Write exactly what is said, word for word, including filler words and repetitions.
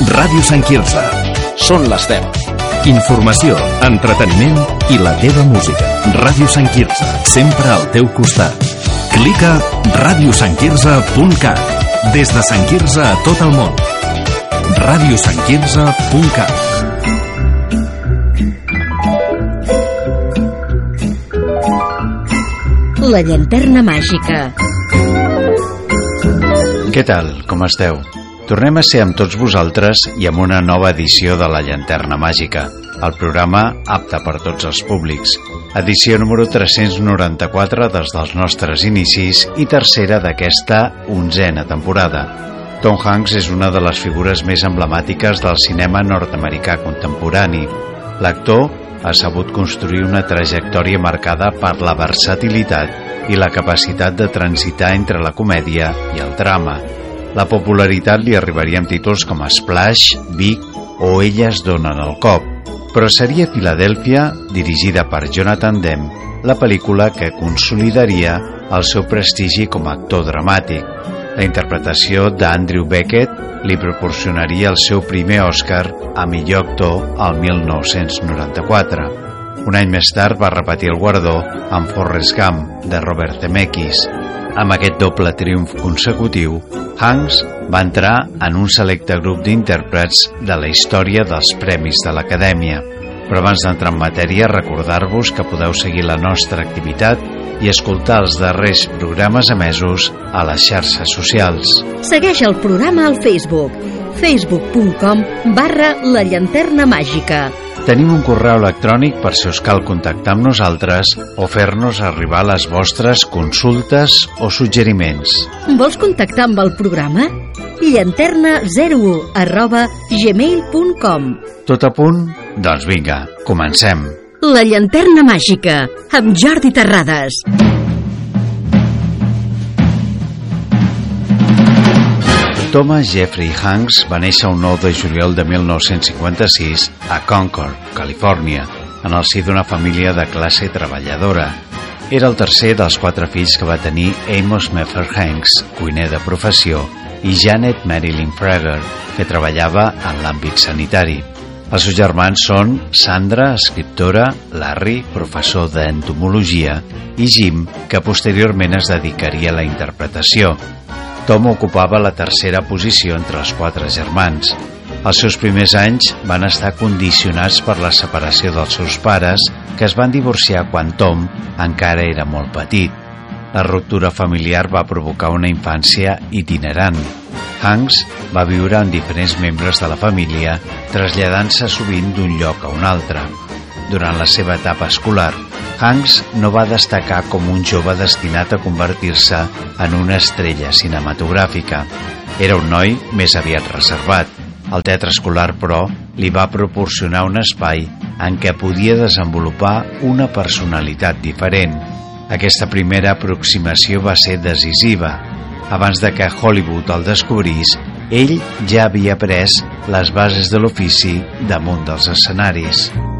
Ràdio Sant Quirze. Són les deu. Informació, entreteniment i la teva música. Ràdio Sant Quirze, sempre al teu costat. Clica ràdio sant quirze punt cat. Des de Sant Quirze a tot el món. ràdio sant quirze punt cat. La llanterna màgica. Què tal? Com esteu? Tornem a ser amb tots vosaltres i amb una nova edició de La Llanterna Màgica, el programa apte per tots els públics. Edició número tres-cents noranta-quatre des dels nostres inicis i tercera d'aquesta onzena temporada. Tom Hanks és una de les figures més emblemàtiques del cinema nord-americà contemporani. L'actor ha sabut construir una trajectòria marcada per la versatilitat i la capacitat de transitar entre la comèdia i el drama. La popularitat li arribaria amb títols com Splash, Big o Elles donen el cop, però seria Filadèlfia, dirigida per Jonathan Demme, la pel·lícula que consolidaria el seu prestigi com a actor dramàtic. La interpretació d'Andrew Beckett li proporcionaria el seu primer Oscar a millor actor al mil nou-cents noranta-quatre. Un any més tard va repetir el guardó amb Forrest Gump, de Robert Zemeckis. Amb aquest doble triomf consecutiu, Hanks va entrar en un selecte grup d'intèrprets de la història dels premis de l'Acadèmia. Però abans d'entrar en matèria, recordar-vos que podeu seguir la nostra activitat i escoltar els darrers programes emesos a les xarxes socials. Segueix el programa al Facebook, facebook punt com barra la llanterna màgica. Tenim un correu electrònic per si us cal contactar amb nosaltres o fer-nos arribar les vostres consultes o suggeriments. Vols contactar amb el programa? llanterna zero u arroba gmail punt com. Tot a punt? Doncs vinga, comencem. La llanterna màgica, amb Jordi Terrades. Thomas Jeffrey Hanks va néixer el nou de juliol de mil nou-cents cinquanta-sis a Concord, Califòrnia, en el si d'una família de classe treballadora. Era el tercer dels quatre fills que va tenir Amos Meffer Hanks, cuiner de professió, i Janet Marilyn Prager, que treballava en l'àmbit sanitari. Els seus germans són Sandra, escriptora, Larry, professor d'entomologia, i Jim, que posteriorment es dedicaria a la interpretació. Tom ocupava la tercera posició entre els quatre germans. Els seus primers anys van estar condicionats per la separació dels seus pares, que es van divorciar quan Tom encara era molt petit. La ruptura familiar va provocar una infància itinerant. Hanks va viure amb diferents membres de la família, traslladant-se sovint d'un lloc a un altre. Durant la seva etapa escolar, Hanks no va destacar com un jove destinat a convertir-se en una estrella cinematogràfica. Era un noi més aviat reservat. El teatre escolar, però, li va proporcionar un espai en què podia desenvolupar una personalitat diferent. Aquesta primera aproximació va ser decisiva. Abans de que Hollywood el descobrís, ell ja havia pres les bases de l'ofici damunt dels escenaris.